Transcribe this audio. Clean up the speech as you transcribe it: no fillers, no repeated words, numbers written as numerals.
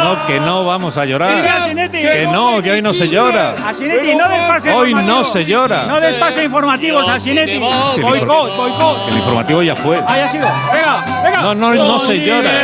que no vamos a llorar. Sí, Asinetti. Que no, que hoy no se llora. Asinetti, no despase Hoy informativos. no se llora. No despase informativos, Asinetti. Sí, Boicot, boicot. Que el informativo ya fue. Haya sido. Venga, venga. No se llora.